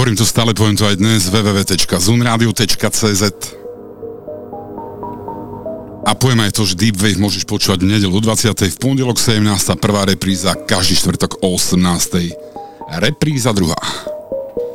Hovorím to stále, poviem to aj dnes, www.zunradio.cz. A poviem aj to, že Deep Wave môžeš počúvať v nedeľu 20. v pondelok 17. prvá repríza, každý štvrtok o 18. repríza druhá.